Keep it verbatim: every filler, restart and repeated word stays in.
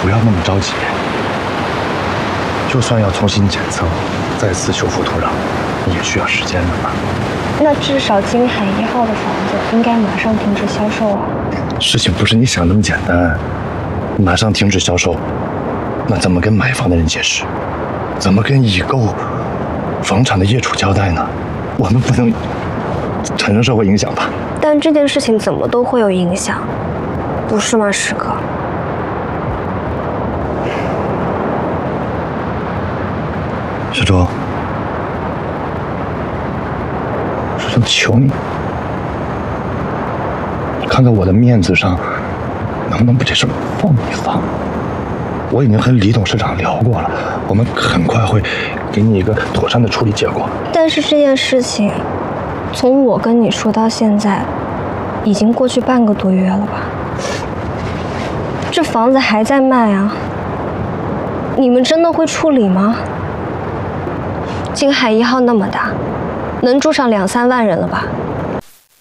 不要那么着急。就算要重新检测，再次修复土壤，也需要时间的嘛。 那至少金海一号的房子应该马上停止销售啊。 事情不是你想那么简单，马上停止销售，那怎么跟买房的人解释？怎么跟已购房产的业主交代呢？我们不能产生社会影响吧？ 但这件事情怎么都会有影响，不是吗，师哥？ 石卓，师兄求你，看在我的面子上，能不能把这事放一放？我已经和李董事长聊过了，我们很快会给你一个妥善的处理结果。 但是这件事情，从我跟你说到现在，已经过去半个多月了吧？这房子还在卖啊，你们真的会处理吗？金海一号那么大，能住上两三万人了吧？